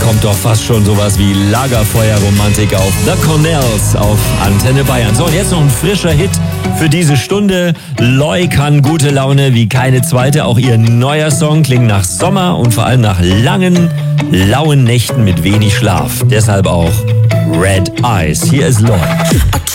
kommt doch fast schon sowas wie Lagerfeuerromantik auf The Cornells auf Antenne Bayern. So, und jetzt noch ein frischer Hit für diese Stunde. Loi kann gute Laune wie keine zweite. Auch ihr neuer Song klingt nach Sommer und vor allem nach langen, lauen Nächten mit wenig Schlaf. Deshalb auch Red Eyes. Hier ist Loi.